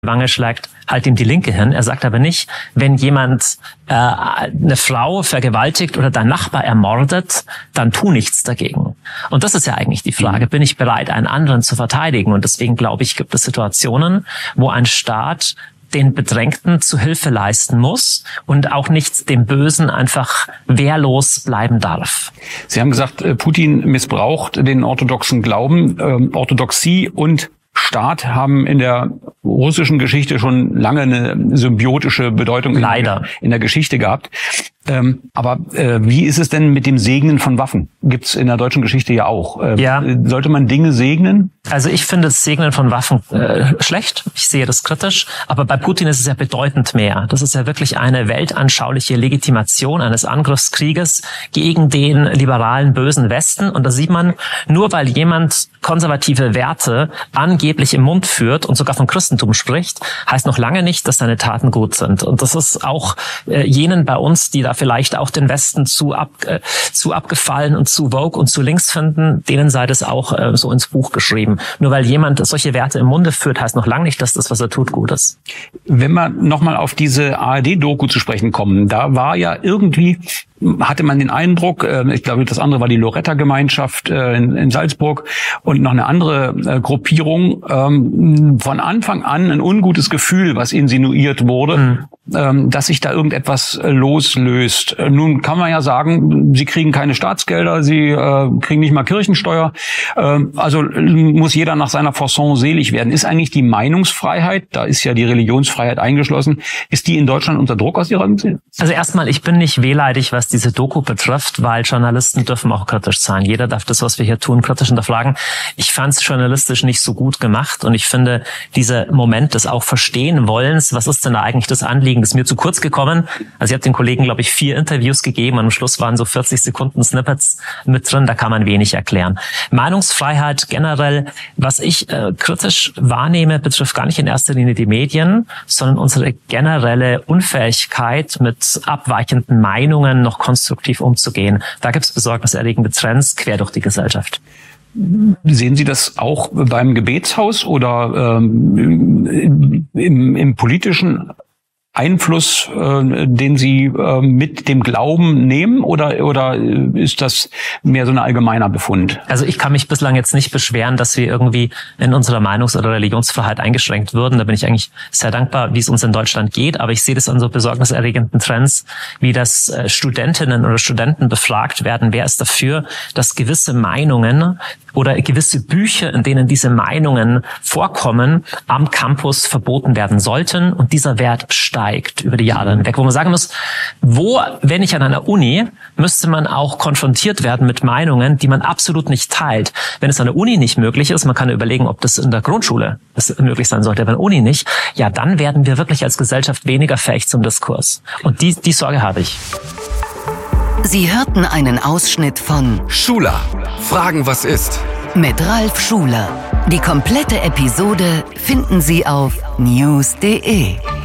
Wange schlägt, halt ihm die linke hin. Er sagt aber nicht, wenn jemand eine Frau vergewaltigt oder dein Nachbar ermordet, dann tu nichts dagegen. Und das ist ja eigentlich die Frage, bin ich bereit, einen anderen zu verteidigen? Und deswegen glaube ich, gibt es Situationen, wo ein Staat den Bedrängten zu Hilfe leisten muss und auch nicht dem Bösen einfach wehrlos bleiben darf. Sie haben gesagt, Putin missbraucht den orthodoxen Glauben. Orthodoxie und Staat haben in der russischen Geschichte schon lange eine symbiotische Bedeutung leider in der Geschichte gehabt. Aber wie ist es denn mit dem Segnen von Waffen? Gibt's in der deutschen Geschichte ja auch. Ja. Sollte man Dinge segnen? Also ich finde das Segnen von Waffen schlecht. Ich sehe das kritisch. Aber bei Putin ist es ja bedeutend mehr. Das ist ja wirklich eine weltanschauliche Legitimation eines Angriffskrieges gegen den liberalen bösen Westen. Und da sieht man, nur weil jemand konservative Werte angeblich im Mund führt und sogar von Christentum spricht, heißt noch lange nicht, dass seine Taten gut sind. Und das ist auch jenen bei uns, die da vielleicht auch den Westen zu abgefallen und zu woke und zu links finden, denen sei das auch so ins Buch geschrieben. Nur weil jemand solche Werte im Munde führt, heißt noch lange nicht, dass das, was er tut, gut ist. Wenn wir nochmal auf diese ARD-Doku zu sprechen kommen, da war ja irgendwie, hatte man den Eindruck, ich glaube, das andere war die Loretta-Gemeinschaft in Salzburg und noch eine andere Gruppierung, von Anfang an ein ungutes Gefühl, was insinuiert wurde, dass sich da irgendetwas loslöst. Nun kann man ja sagen, sie kriegen keine Staatsgelder, sie kriegen nicht mal Kirchensteuer, also muss jeder nach seiner Fasson selig werden. Ist eigentlich die Meinungsfreiheit, da ist ja die Religionsfreiheit eingeschlossen, ist die in Deutschland unter Druck aus Ihrer Sicht? Also erstmal, ich bin nicht wehleidig, was diese Doku betrifft, weil Journalisten dürfen auch kritisch sein. Jeder darf das, was wir hier tun, kritisch hinterfragen. Ich fand es journalistisch nicht so gut gemacht und ich finde, dieser Moment des auch Verstehen wollens, was ist denn da eigentlich das Anliegen, ist mir zu kurz gekommen. Also ich habe den Kollegen, glaube ich, 4 Interviews gegeben und am Schluss waren so 40 Sekunden Snippets mit drin, da kann man wenig erklären. Meinungsfreiheit generell, was ich kritisch wahrnehme, betrifft gar nicht in erster Linie die Medien, sondern unsere generelle Unfähigkeit, mit abweichenden Meinungen noch konstruktiv umzugehen. Da gibt es besorgniserregende Trends quer durch die Gesellschaft. Sehen Sie das auch beim Gebetshaus oder im politischen Einfluss, den Sie mit dem Glauben nehmen, oder ist das mehr so ein allgemeiner Befund? Also ich kann mich bislang jetzt nicht beschweren, dass wir irgendwie in unserer Meinungs- oder Religionsfreiheit eingeschränkt würden. Da bin ich eigentlich sehr dankbar, wie es uns in Deutschland geht. Aber ich sehe das an so besorgniserregenden Trends, wie dass Studentinnen oder Studenten befragt werden, wer ist dafür, dass gewisse Meinungen oder gewisse Bücher, in denen diese Meinungen vorkommen, am Campus verboten werden sollten. Und dieser Wert steigt über die Jahre hinweg. Wo man sagen muss, wenn ich an einer Uni, müsste man auch konfrontiert werden mit Meinungen, die man absolut nicht teilt. Wenn es an der Uni nicht möglich ist, man kann überlegen, ob das in der Grundschule möglich sein sollte, aber an der Uni nicht, ja, dann werden wir wirklich als Gesellschaft weniger fähig zum Diskurs. Und die Sorge habe ich. Sie hörten einen Ausschnitt von Schuler. Fragen, was ist? Mit Ralf Schuler. Die komplette Episode finden Sie auf news.de.